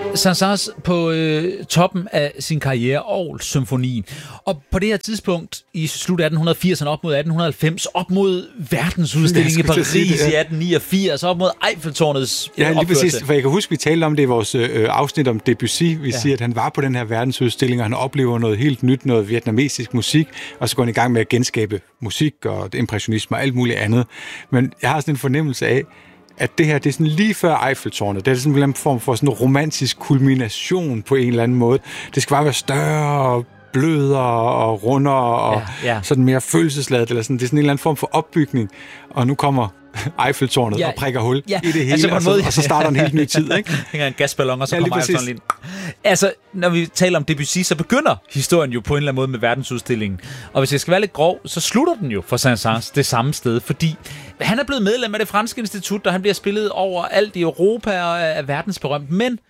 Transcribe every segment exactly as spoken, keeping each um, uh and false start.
Saint-Saëns på øh, toppen af sin karriere, Orgel-symfonien. Og på det her tidspunkt, i slut atten firserne, op mod atten halvfems, op mod verdensudstillingen i Paris det, ja. i atten niogfirs, op mod Eiffeltårnets Ja, lige præcis, for jeg kan huske, vi talte om det i vores øh, afsnit om Debussy. Vi ja. siger, at han var på den her verdensudstilling, og han oplever noget helt nyt, noget vietnamesisk musik, og så går han i gang med at genskabe musik og impressionisme og alt muligt andet. Men jeg har sådan en fornemmelse af, at det her, det er sådan lige før Eiffeltårnet. Det er sådan en eller anden form for sådan en romantisk kulmination på en eller anden måde. Det skal bare være større og blødere og rundere og ja, ja. sådan mere følelsesladet. Eller sådan. Det er sådan en eller anden form for opbygning. Og nu kommer Eiffeltårnet ja, og prikker hul ja, i det hele, altså og, så, måde, og så starter en helt ny tid. Ikke? Det er en gasballon, og så ja, kommer Eiffeltårnet ind. Altså, når vi taler om Debussy, så begynder historien jo på en eller anden måde med verdensudstillingen. Og hvis jeg skal være lidt grov, så slutter den jo for Saint-Saëns det samme sted, fordi han er blevet medlem af det franske institut, og han bliver spillet over alt i Europa og er verdensberømt. Men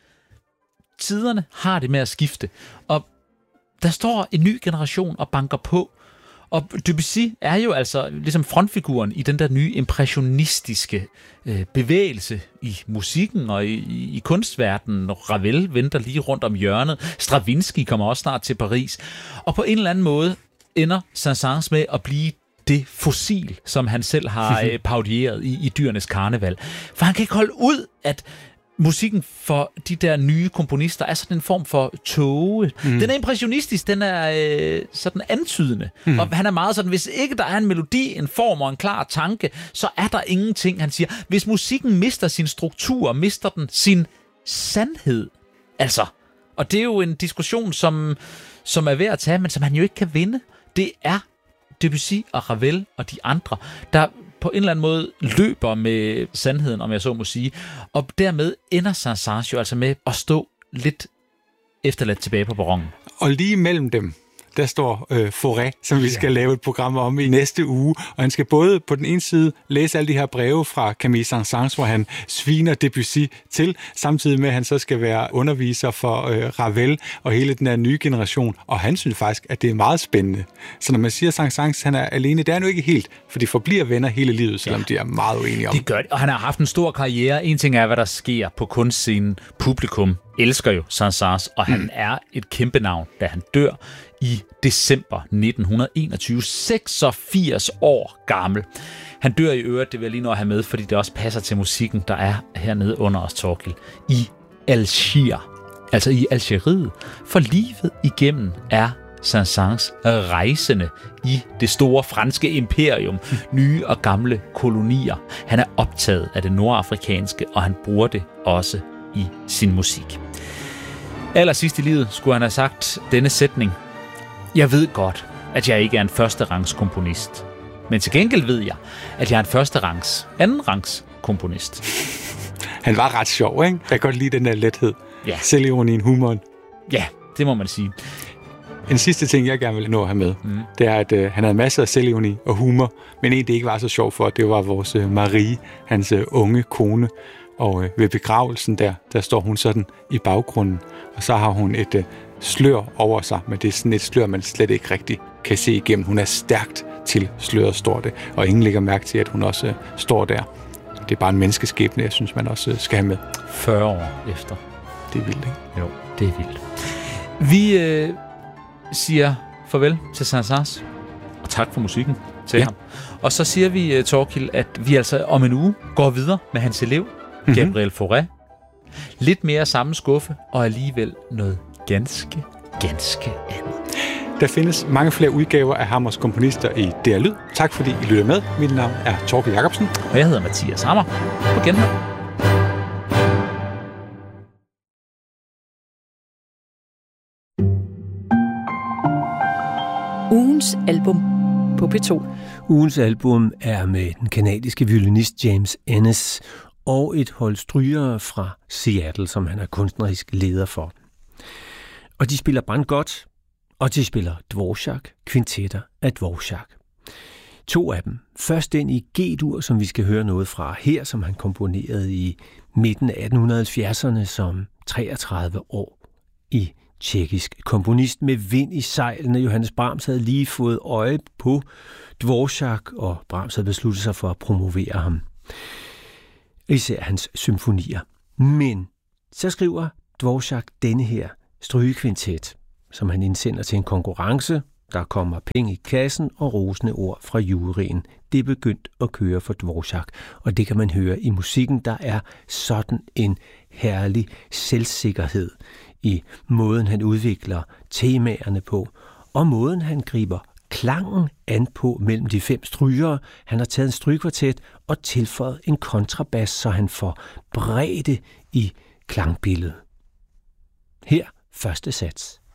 tiderne har det med at skifte. Og der står en ny generation og banker på. Og Debussy er jo altså ligesom frontfiguren i den der nye impressionistiske øh, bevægelse i musikken og i, i, i kunstverdenen. Ravel venter lige rundt om hjørnet. Stravinsky kommer også snart til Paris. Og på en eller anden måde ender Saint-Saëns med at blive det fossil, som han selv har øh, parodieret i, i Dyrenes Karneval. For han kan ikke holde ud, at musikken for de der nye komponister er sådan en form for tåge. Mm. Den er impressionistisk, den er øh, sådan antydende. Mm. Og han er meget sådan, hvis ikke der er en melodi, en form og en klar tanke, så er der ingenting, han siger. Hvis musikken mister sin struktur, mister den sin sandhed. Altså, og det er jo en diskussion, som, som er værd at tage, men som han jo ikke kan vinde. Det er Debussy og Ravel og de andre, der på en eller anden måde løber med sandheden, om jeg så må sige, og dermed ender Saint-Saëns jo altså med at stå lidt efterladt tilbage på perronen. Og lige mellem dem, der står øh, Fauré, som vi skal ja. lave et program om i næste uge, og han skal både på den ene side læse alle de her breve fra Camille Saint-Saëns, hvor han sviner Debussy til, samtidig med, at han så skal være underviser for øh, Ravel og hele den her nye generation, og han synes faktisk, at det er meget spændende. Så når man siger, at Saint-Saëns han er alene, det er nu ikke helt, for de forbliver venner hele livet, selvom ja. de er meget uenige om det. Gør det, og han har haft en stor karriere. En ting er, hvad der sker på kunstscenen. Publikum elsker jo Saint-Saëns, og han mm. er et kæmpe navn, da han dør i december nitten enogtyve, seksogfirs år gammel. Han dør i øvrigt, det vil jeg lige nå at have med, fordi det også passer til musikken, der er hernede under os, Thorkild, i Algier, altså i Algeriet. For livet igennem er Saint-Saëns rejsende i det store franske imperium, nye og gamle kolonier. Han er optaget af det nordafrikanske, og han bruger det også i sin musik. Allersidst i livet skulle han have sagt denne sætning: Jeg ved godt, at jeg ikke er en førsterangs komponist. Men til gengæld ved jeg, at jeg er en førsterangs, andenrangs komponist. Han var ret sjov, ikke? Jeg kan godt lide den der lethed. Ja. Selvironien, humoren. Ja, det må man sige. En sidste ting, jeg gerne vil nå at have med, mm. det er, at øh, han havde masser af selvironi og humor, men en, det ikke var så sjov for, det var vores øh, Marie, hans øh, unge kone. Og øh, ved begravelsen der, der står hun sådan i baggrunden, og så har hun et øh, slør over sig, men det er sådan et slør, man slet ikke rigtig kan se igennem. Hun er stærkt til sløret, står det, og ingen lægger mærke til, at hun også øh, står der. Det er bare en menneskeskæbne, jeg synes, man også øh, skal have med. fyrre år efter. Det er vildt, ikke? Jo, det er vildt. Vi øh, siger farvel til Saint-Saëns, og tak for musikken til ja. ham. Og så siger vi, uh, Thorkild, at vi altså om en uge går videre med hans elev, mm-hmm. Gabriel Fauré. Lidt mere samme skuffe, og alligevel noget ganske, ganske andet. Der findes mange flere udgaver af Hammers komponister i D R Lyd. Tak fordi I lytter med. Mit navn er Thorkild Jacobsen. Og jeg hedder Mathias Hammer. På genhør. Ugens album på P to. Ugens album er med den kanadiske violinist James Ennis og et hold strygere fra Seattle, som han er kunstnerisk leder for. Og de spiller brandgodt, og de spiller Dvorak, kvintetter af Dvorak. To af dem. Først den i G-dur, som vi skal høre noget fra her, som han komponerede i midten af atten halvfjerdserne som treogtredive år i tjekkisk komponist med vind i sejlene. Johannes Brahms havde lige fået øje på Dvorak, og Brahms havde besluttet sig for at promovere ham. Især hans symfonier. Men så skriver Dvorak denne her strygekvintet, som han indsender til en konkurrence. Der kommer penge i kassen og rosende ord fra juryen. Det er begyndt at køre for Dvorak, og det kan man høre i musikken. Der er sådan en herlig selvsikkerhed i måden, han udvikler temaerne på, og måden, han griber klangen an på mellem de fem strygere. Han har taget en strygekvartet og tilføjet en kontrabas, så han får bredde i klangbilledet. Her første sats.